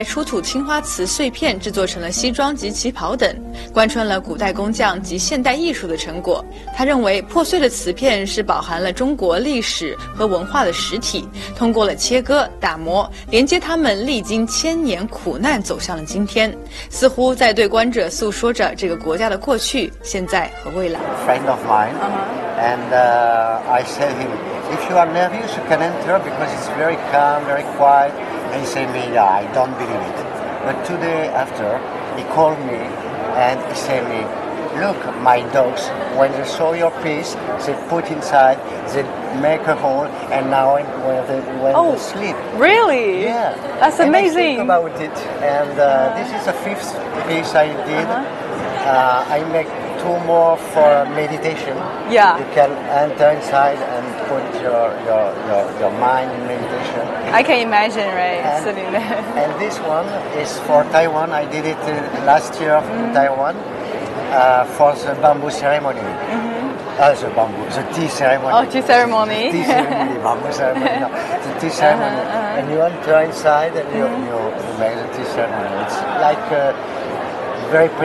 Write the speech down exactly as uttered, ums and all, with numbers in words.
出土青花瓷碎片制作成了西装及旗袍等，贯穿了古代工匠及现代艺术的成果。他认为破碎的瓷片是饱含了中国历史和文化的实体，通过了切割、打磨，连接他们历经千年苦难走向了今天，似乎在对观者诉说着这个国家的过去、现在和未来。 Friend of mine, uh-huh. and uh, I said him, if you are nervous, you can enter because it's very calm, very quiet. And he said me, yeah, I don't believe it. But two days after, he called me and he said me, look, my dogs, when they saw your piece, they put inside, they make a hole, and now when they, when oh, they sleep. Really? Yeah. That's and amazing. I think about it. And uh, uh, this is the fifth piece I did. Uh-huh. uh, I make two more for meditation. Yeah. You can enter inside and put your, your, your, your mind in meditation. I can imagine, right, and, sitting there. And this one is for Taiwan. I did it uh, last year mm-hmm. in Taiwan uh, for the bamboo ceremony. Mm-hmm. Uh, the bamboo, the tea ceremony. Oh, tea ceremony. The tea ceremony, bamboo ceremony. No, the tea ceremony. Uh-huh, uh-huh. And you enter inside and you, mm-hmm. you, you make the tea ceremony. It's like uh, very